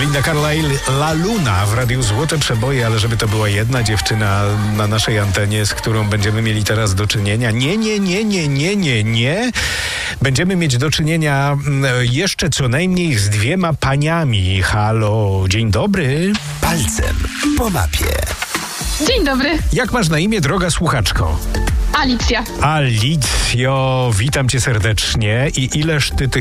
Belinda Carlisle, La Luna w Radiu Złote Przeboje, ale żeby to była jedna dziewczyna na naszej antenie, z którą będziemy mieli teraz do czynienia. Nie. Będziemy mieć do czynienia jeszcze co najmniej z 2 paniami. Halo, dzień dobry. Palcem po mapie. Dzień dobry, Jak masz na imię, droga słuchaczko? Alicja. Alicjo, witam cię serdecznie. I ileż ty tych